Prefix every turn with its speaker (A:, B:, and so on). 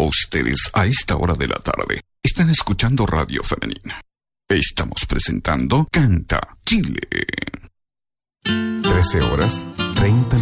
A: Ustedes a esta hora de la tarde están escuchando Radio Femenina. Estamos presentando Canta Chile.
B: 13 horas, 30